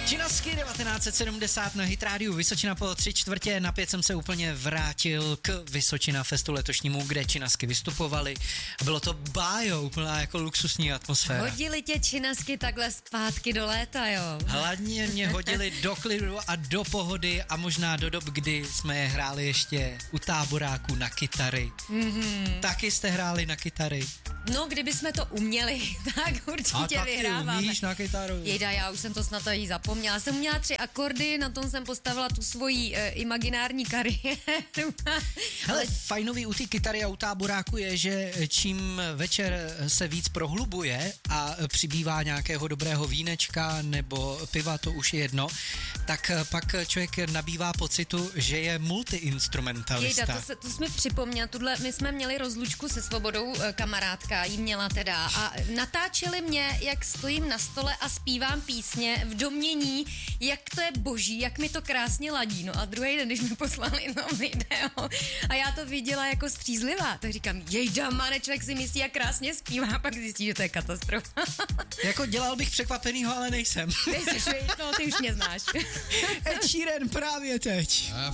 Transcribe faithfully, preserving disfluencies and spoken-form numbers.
Činasky devatenáct set sedmdesát na Hit Rádiu Vysočina po tři čtvrtě na pět jsem se úplně vrátil k Vysočina festu letošnímu, kde Činasky vystupovali. Bylo to bájo, úplná jako luxusní atmosféra. Hodili tě Činasky takhle zpátky do léta, jo? Hladně mě hodili do klidu a do pohody a možná do dob, kdy jsme je hráli ještě u táboráku na kytary. Mm-hmm. Taky jste hráli na kytary? No, kdyby jsme to uměli, tak určitě a vyhráváme. A umíš na kytaru? Jejda, já už jsem to snad jí zapomněla. Jsem měla tři akordy, na tom jsem postavila tu svoji e, imaginární kariéru. Hele, fajnový u té kytary a u táboráku je, že čím večer se víc prohlubuje a přibývá nějakého dobrého vínečka nebo piva, to už je jedno, tak pak člověk nabývá pocitu, že je multiinstrumentalista. Jejda, to, se, to jsi mi připomněl, tuhle, my jsme měli rozlučku se Svobodou, kamarádka jí měla teda a natáčeli mě, jak stojím na stole a zpívám písně v domění, jak to je boží, jak mi to krásně ladí. No a druhý den, když mi poslali no video a já to viděla jako střízlivá, tak říkám, jejda, mane, člověk si myslí, jak krásně zpívá, pak zjistí, že to je katastrofa. Jako dělal bych překvapenýho, ale nejsem. Ty jsi, no, ty už mě znáš. Ed Sheeran právě teď.